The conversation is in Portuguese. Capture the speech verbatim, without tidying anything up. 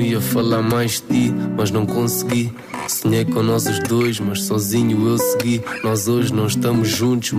ia falar mais de ti, mas não consegui. Sonhei com nós os dois, mas sozinho eu segui. Nós hoje não estamos juntos,